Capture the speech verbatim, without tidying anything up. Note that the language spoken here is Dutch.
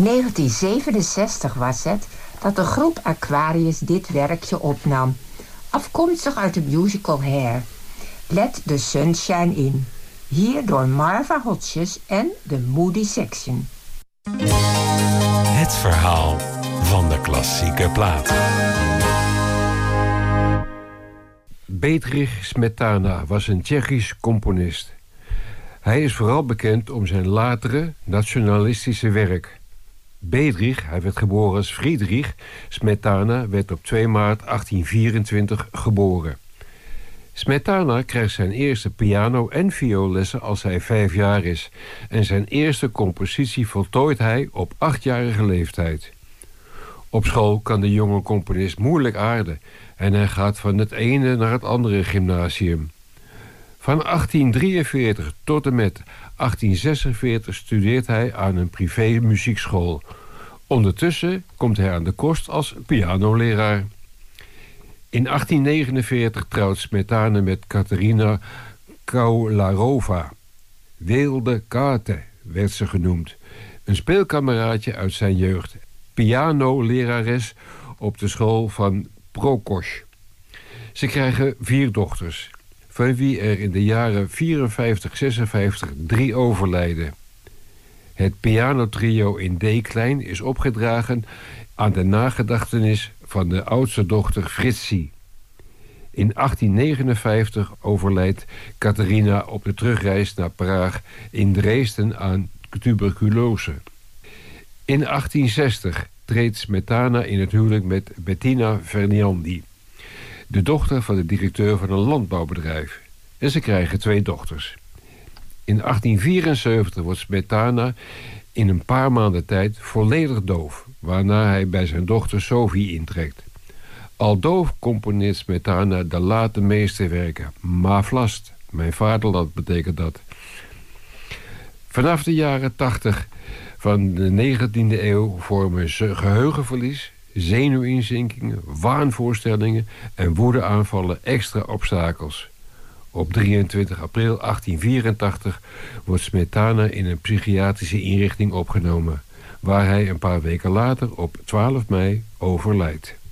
negentien zevenenzestig was het dat de groep Aquarius dit werkje opnam, afkomstig uit de musical Hair. Let the Sunshine In. Hier door Marva Hodges en de Moody Section. Het verhaal van de klassieke plaat. Bedřich Smetana was een Tsjechisch componist. Hij is vooral bekend om zijn latere nationalistische werk. Bedřich, hij werd geboren als Friedrich Smetana, werd op twee maart achttien vierentwintig geboren. Smetana krijgt zijn eerste piano- en vioollessen als hij vijf jaar is. En zijn eerste compositie voltooit hij op achtjarige leeftijd. Op school kan de jonge componist moeilijk aarden en hij gaat van het ene naar het andere gymnasium. Van achttien drieënveertig tot en met achttien zesenveertig studeert hij aan een privé muziekschool. Ondertussen komt hij aan de kost als pianoleraar. In achttien negenenveertig trouwt Smetana met Katerina Kaularova. Wilde Kate werd ze genoemd. Een speelkameraadje uit zijn jeugd. Pianolerares op de school van Prokos. Ze krijgen vier dochters, van wie er in de jaren vierenvijftig zesenvijftig drie overlijden. Het pianotrio in D-klein is opgedragen aan de nagedachtenis van de oudste dochter Fritzi. In achttien negenenvijftig overlijdt Katerina op de terugreis naar Praag in Dresden aan tuberculose. In achttien zestig treedt Smetana in het huwelijk met Bettina Verniandi, de dochter van de directeur van een landbouwbedrijf. En ze krijgen twee dochters. In achttien vierenzeventig wordt Smetana in een paar maanden tijd volledig doof, waarna hij bij zijn dochter Sophie intrekt. Al doof componeert Smetana de late meesterwerken. Ma Vlast, mijn vaderland betekent dat. Vanaf de jaren tachtig van de negentiende eeuw vormen ze geheugenverlies, zenuwinzinkingen, waanvoorstellingen en woedeaanvallen extra obstakels. Op drieëntwintig april achttien vierentachtig wordt Smetana in een psychiatrische inrichting opgenomen, waar hij een paar weken later op twaalf mei overlijdt.